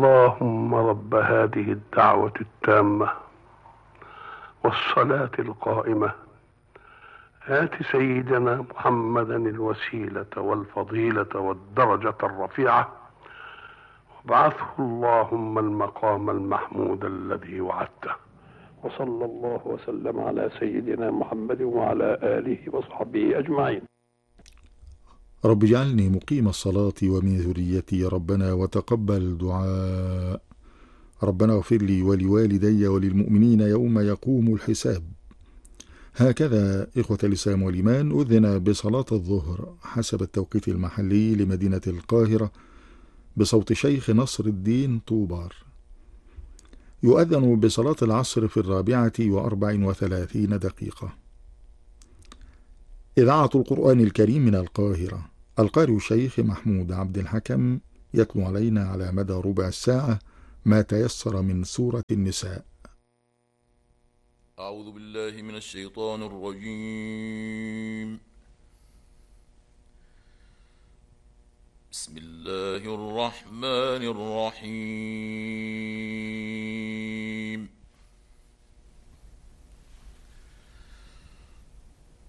اللهم رب هذه الدعوة التامة والصلاة القائمة آت سيدنا محمدا الوسيلة والفضيلة والدرجة الرفيعة وابعثه اللهم المقام المحمود الذي وعدته. وصلى الله وسلم على سيدنا محمد وعلى آله وصحبه أجمعين. رب اجعلني مقيم الصلاة ومن ذريتي ربنا وتقبل دعاء. ربنا اغفر لي ولوالدي وللمؤمنين يوم يقوم الحساب. هكذا إخوة الإسلام والإيمان أذن بصلاة الظهر حسب التوقيت المحلي لمدينة القاهرة بصوت شيخ نصر الدين طوبار. يؤذن بصلاة العصر في 34:34. إذاعة القرآن الكريم من القاهرة. القارئ الشيخ محمود عبد الحكم يتلو علينا على مدى ربع ساعة ما تيسر من سورة النساء. أعوذ بالله من الشيطان الرجيم. بسم الله الرحمن الرحيم.